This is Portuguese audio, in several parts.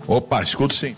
Opa, escuto sim.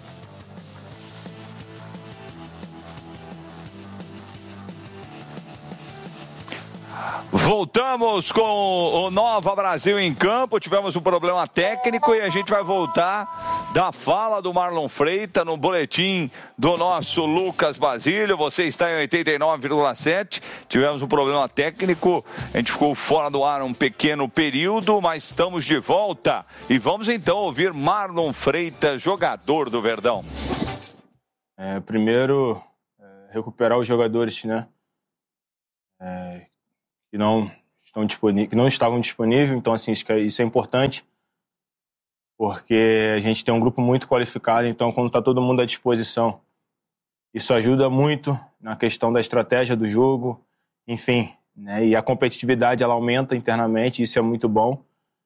Voltamos com o Nova Brasil em campo. Tivemos um problema técnico e a gente vai voltar da fala do Marlon Freitas no boletim do nosso Lucas Basílio. Você está em 89,7. Tivemos um problema técnico, a gente ficou fora do ar um pequeno período, mas estamos de volta. E vamos então ouvir Marlon Freitas, jogador do Verdão. Primeiro, recuperar os jogadores, né? Que não estavam disponíveis, então assim, isso é importante, porque a gente tem um grupo muito qualificado, então quando está todo mundo à disposição, isso ajuda muito na questão da estratégia do jogo, enfim, né? E a competitividade ela aumenta internamente, isso é muito bom.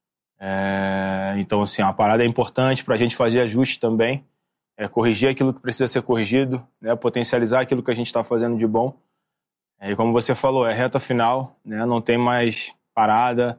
Então assim, a parada é importante para a gente fazer ajustes também, corrigir aquilo que precisa ser corrigido, né? Potencializar aquilo que a gente está fazendo de bom. E como você falou, é reta final, né? Não tem mais parada.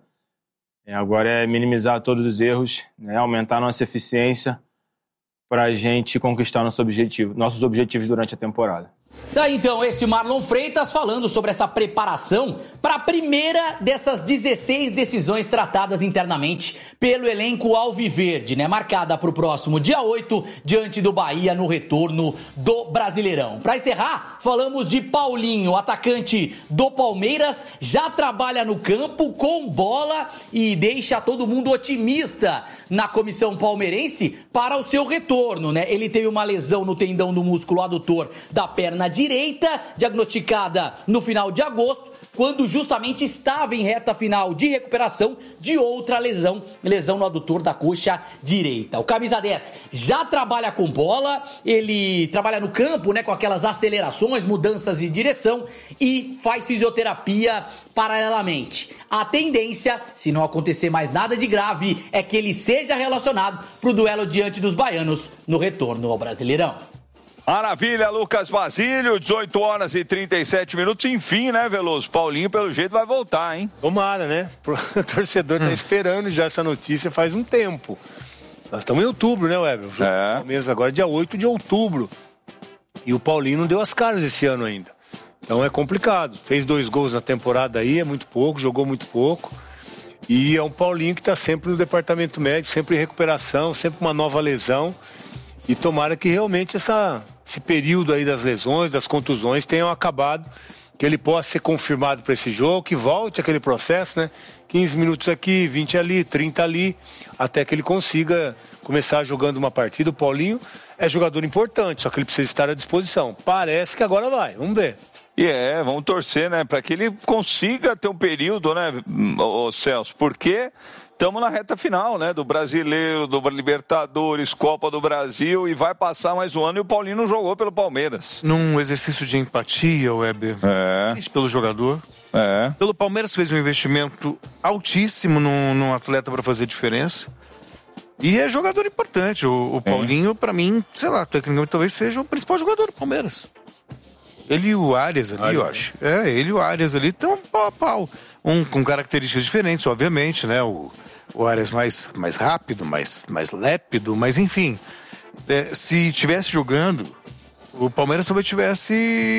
Agora é minimizar todos os erros, né? Aumentar nossa eficiência para a gente conquistar nossos objetivos durante a temporada. Daí então esse Marlon Freitas falando sobre essa preparação para a primeira dessas 16 decisões tratadas internamente pelo elenco alviverde, né? Marcada para o próximo dia 8, diante do Bahia no retorno do Brasileirão. Para encerrar, falamos de Paulinho, atacante do Palmeiras, já trabalha no campo com bola e deixa todo mundo otimista na comissão palmeirense para o seu retorno, né? Ele teve uma lesão no tendão do músculo adutor da perna direita, diagnosticada no final de agosto, quando justamente estava em reta final de recuperação de outra lesão no adutor da coxa direita. O camisa 10 já trabalha com bola, ele trabalha no campo, né, com aquelas acelerações, mudanças de direção e faz fisioterapia paralelamente. A tendência, se não acontecer mais nada de grave, é que ele seja relacionado para o duelo diante dos baianos no retorno ao Brasileirão. Maravilha, Lucas Basílio, 18 horas e 37 minutos, enfim, né, Veloso? Paulinho, pelo jeito, vai voltar, hein? Tomara, né? O torcedor tá esperando já essa notícia faz um tempo. Nós estamos em outubro, né, Weber? Mesmo agora, dia 8 de outubro. E o Paulinho não deu as caras esse ano ainda. Então é complicado. Fez 2 gols na temporada aí, é muito pouco, jogou muito pouco. E é um Paulinho que tá sempre no departamento médico, sempre em recuperação, sempre uma nova lesão. E tomara que realmente esse período aí das lesões, das contusões tenham acabado, que ele possa ser confirmado para esse jogo, que volte aquele processo, né? 15 minutos aqui, 20 ali, 30 ali, até que ele consiga começar jogando uma partida. O Paulinho é jogador importante, só que ele precisa estar à disposição. Parece que agora vai, vamos ver. Vamos torcer, né, para que ele consiga ter um período, né, ô Celso, porque estamos na reta final, né, do Brasileiro, do Libertadores, Copa do Brasil, e vai passar mais um ano e o Paulinho não jogou pelo Palmeiras. Num exercício de empatia, Weber, pelo jogador. Pelo Palmeiras fez um investimento altíssimo num atleta para fazer diferença. E é jogador importante. O Paulinho, para mim, sei lá, tecnicamente talvez seja o principal jogador do Palmeiras. Ele e o Arias ali, eu acho. Ele e o Arias ali estão pau a pau. Um com características diferentes, obviamente, né? O Arias mais rápido, mais lépido, mas enfim. Se tivesse jogando, o Palmeiras talvez estivesse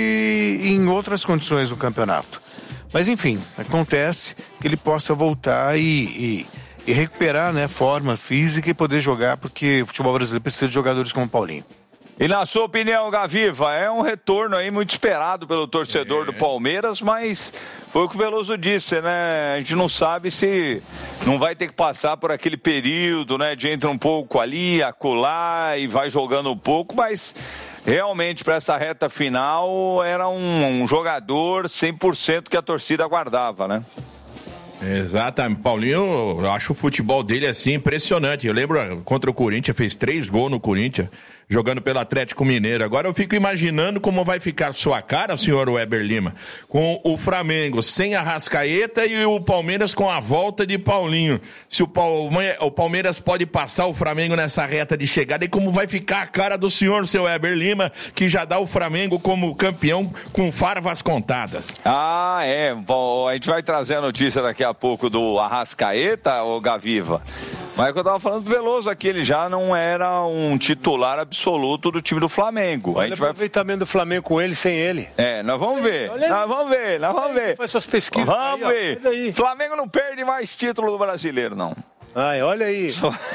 em outras condições no campeonato. Mas enfim, acontece que ele possa voltar e recuperar, né, forma física e poder jogar, porque o futebol brasileiro precisa de jogadores como o Paulinho. E na sua opinião, Gaviva, é um retorno aí muito esperado pelo torcedor do Palmeiras, mas foi o que o Veloso disse, né? A gente não sabe se não vai ter que passar por aquele período, né? De entra um pouco ali, acolá e vai jogando um pouco, mas realmente para essa reta final era um jogador 100% que a torcida aguardava, né? Exatamente, Paulinho, eu acho o futebol dele assim impressionante. Eu lembro contra o Corinthians, fez 3 gols no Corinthians, jogando pelo Atlético Mineiro. Agora eu fico imaginando como vai ficar sua cara, senhor Weber Lima, com o Flamengo sem a Arrascaeta e o Palmeiras com a volta de Paulinho. Se o Palmeiras pode passar o Flamengo nessa reta de chegada, e como vai ficar a cara do senhor, seu Weber Lima, que já dá o Flamengo como campeão com farvas contadas. Bom, a gente vai trazer a notícia daqui a pouco do Arrascaeta, ô Gaviva. Mas que eu tava falando do Veloso aqui, ele já não era um titular absoluto do time do Flamengo. Olha o aproveitamento do Flamengo com ele, sem ele. Nós vamos ver. Nós vamos ver. Você faz suas pesquisas. Vamos ver. Aí. Flamengo não perde mais título do brasileiro, não. Ai, olha aí.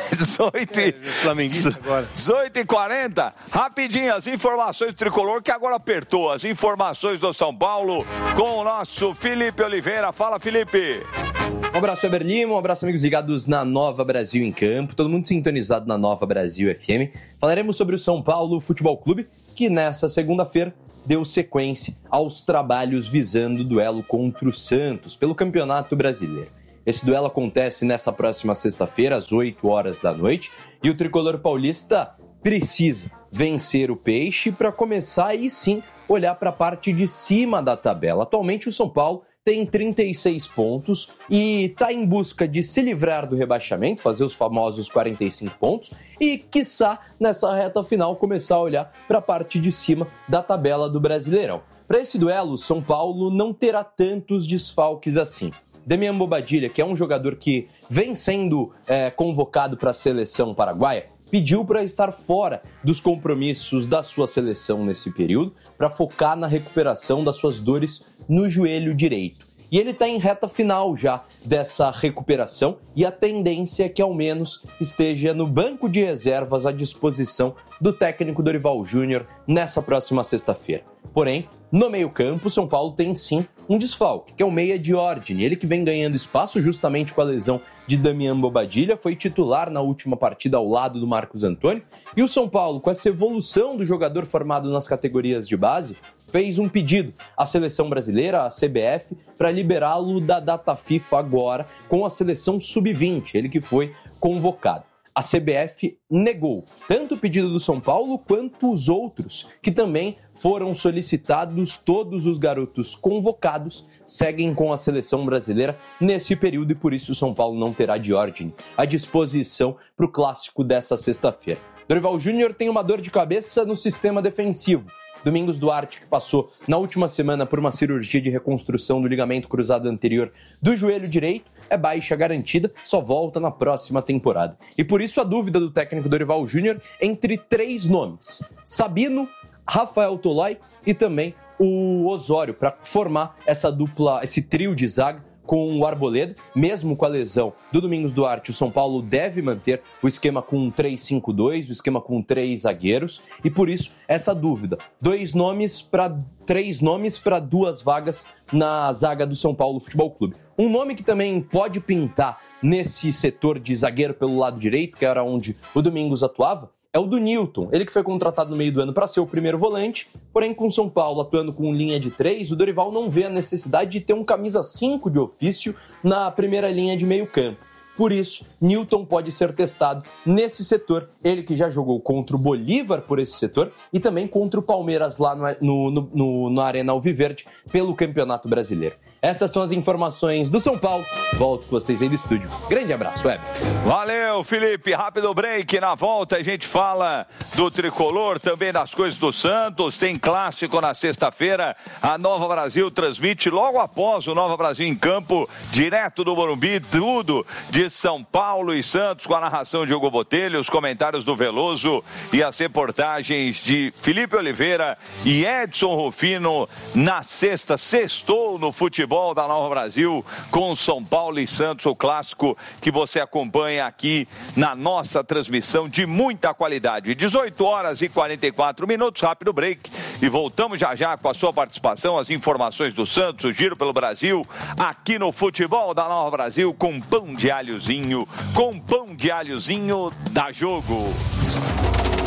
18h40. Rapidinho, as informações do Tricolor, que agora apertou. As informações do São Paulo com o nosso Felipe Oliveira. Fala, Felipe. Um abraço, Eber Lima. Um abraço, amigos ligados na Nova Brasil em Campo. Todo mundo sintonizado na Nova Brasil FM. Falaremos sobre o São Paulo Futebol Clube, que nessa segunda-feira deu sequência aos trabalhos visando o duelo contra o Santos pelo Campeonato Brasileiro. Esse duelo acontece nessa próxima sexta-feira, às 8 horas da noite, e o tricolor paulista precisa vencer o Peixe para começar aí sim olhar para a parte de cima da tabela. Atualmente o São Paulo tem 36 pontos e está em busca de se livrar do rebaixamento, fazer os famosos 45 pontos e, quiçá, nessa reta final começar a olhar para a parte de cima da tabela do Brasileirão. Para esse duelo, o São Paulo não terá tantos desfalques assim. Damian Bobadilla, que é um jogador que vem sendo convocado para a seleção paraguaia, pediu para estar fora dos compromissos da sua seleção nesse período, para focar na recuperação das suas dores no joelho direito. E ele está em reta final já dessa recuperação e a tendência é que ao menos esteja no banco de reservas à disposição do técnico Dorival Júnior nessa próxima sexta-feira. Porém, no meio-campo, o São Paulo tem sim um desfalque, que é o meia Diordini. Ele que vem ganhando espaço justamente com a lesão de Damian Bobadilla, foi titular na última partida ao lado do Marcos Antônio. E o São Paulo, com essa evolução do jogador formado nas categorias de base, fez um pedido à seleção brasileira, à CBF, para liberá-lo da data FIFA agora com a seleção sub-20, ele que foi convocado. A CBF negou tanto o pedido do São Paulo quanto os outros, que também foram solicitados. Todos os garotos convocados seguem com a seleção brasileira nesse período e por isso o São Paulo não terá Diordini à disposição para o clássico dessa sexta-feira. Dorival Júnior tem uma dor de cabeça no sistema defensivo. Domingos Duarte, que passou na última semana por uma cirurgia de reconstrução do ligamento cruzado anterior do joelho direito, é baixa garantida, só volta na próxima temporada. E por isso a dúvida do técnico Dorival Júnior entre 3 nomes: Sabino, Rafael Tolói e também o Osório, para formar essa dupla, esse trio de zaga com o Arboleda. Mesmo com a lesão do Domingos Duarte, o São Paulo deve manter o esquema com 3-5-2, o esquema com 3 zagueiros, e por isso essa dúvida. 3 nomes para 2 vagas na zaga do São Paulo Futebol Clube. Um nome que também pode pintar nesse setor de zagueiro pelo lado direito, que era onde o Domingos atuava, é o do Newton. Ele que foi contratado no meio do ano para ser o primeiro volante, porém com o São Paulo atuando com linha de 3, o Dorival não vê a necessidade de ter um camisa 5 de ofício na primeira linha de meio campo. Por isso, Newton pode ser testado nesse setor, ele que já jogou contra o Bolívar por esse setor e também contra o Palmeiras lá na Arena Alviverde pelo Campeonato Brasileiro. Essas são as informações do São Paulo. Volto com vocês aí do estúdio. Grande abraço, Weber. Valeu, Felipe. Rápido break. Na volta a gente fala do Tricolor, também das coisas do Santos. Tem clássico na sexta-feira. A Nova Brasil transmite logo após o Nova Brasil em Campo, direto do Morumbi, tudo de São Paulo e Santos, com a narração de Hugo Botelho, os comentários do Veloso e as reportagens de Felipe Oliveira e Edson Rufino na sexta. Sextou no futebol da Nova Brasil com São Paulo e Santos, o clássico que você acompanha aqui na nossa transmissão de muita qualidade. 18h44, rápido break e voltamos já com a sua participação, as informações do Santos, o giro pelo Brasil, aqui no futebol da Nova Brasil com pão de alhozinho da Jogo.